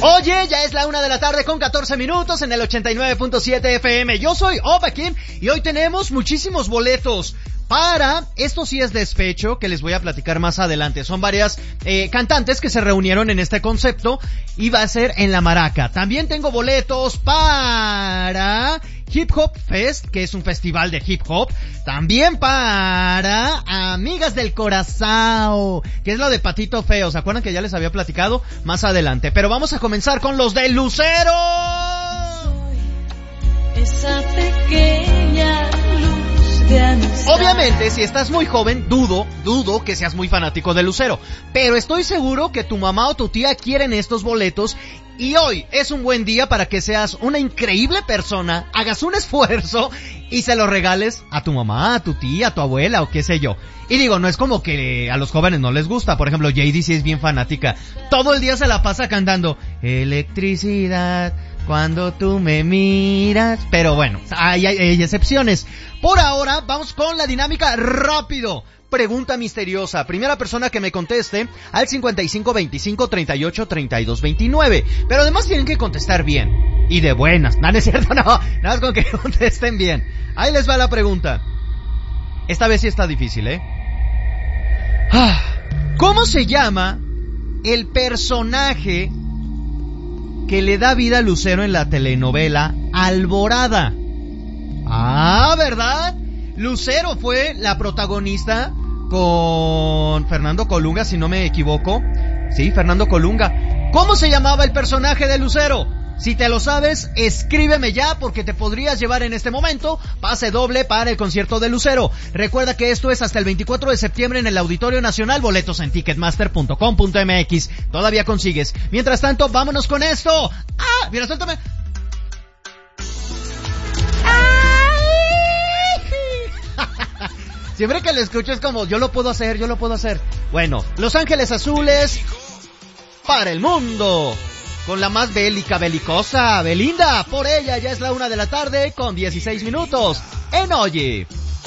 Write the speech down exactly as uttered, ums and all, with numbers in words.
Oye, ya es la una de la tarde con catorce minutos en el ochenta y nueve punto siete F M. Yo soy Opa Kim y hoy tenemos muchísimos boletos para, esto sí es despecho, que les voy a platicar más adelante. Son varias eh, cantantes que se reunieron en este concepto y va a ser en La Maraca. También tengo boletos para Hip Hop Fest, que es un festival de hip hop. También para Amigas del Corazao, que es lo de Patito Feo. ¿Se acuerdan que ya les había platicado? Más adelante. Pero vamos a comenzar con los de Lucero. Soy esa pequeña luz de amistad. Obviamente, si estás muy joven, dudo, dudo que seas muy fanático de Lucero. Pero estoy seguro que tu mamá o tu tía quieren estos boletos. Y hoy es un buen día para que seas una increíble persona, hagas un esfuerzo y se lo regales a tu mamá, a tu tía, a tu abuela o qué sé yo. Y digo, no es como que a los jóvenes no les gusta. Por ejemplo, J D sí es bien fanática. Todo el día se la pasa cantando electricidad cuando tú me miras. Pero bueno, hay, hay, hay excepciones. Por ahora, vamos con la dinámica rápido. Pregunta misteriosa. Primera persona que me conteste al cincuenta y cinco veinticinco treinta y ocho treinta y dos veintinueve. Pero además tienen que contestar bien. Y de buenas. No, no es cierto, no. Nada más con que contesten bien. Ahí les va la pregunta. Esta vez sí está difícil, ¿eh? ¿Cómo se llama el personaje que le da vida a Lucero en la telenovela Alborada? Ah, ¿verdad? Lucero fue la protagonista con Fernando Colunga, si no me equivoco. Sí, Fernando Colunga. ¿Cómo se llamaba el personaje de Lucero? Si te lo sabes, escríbeme ya porque te podrías llevar en este momento pase doble para el concierto de Lucero. Recuerda que esto es hasta el veinticuatro de septiembre en el Auditorio Nacional. Boletos en ticketmaster punto com punto m x. Todavía consigues. Mientras tanto, vámonos con esto. ¡Ah! Mira, suéltame. Siempre que lo escucho es como, yo lo puedo hacer, yo lo puedo hacer. Bueno, Los Ángeles Azules para el mundo. Con la más bélica, belicosa, Belinda. Por ella ya es la una de la tarde con dieciséis minutos. En Oye.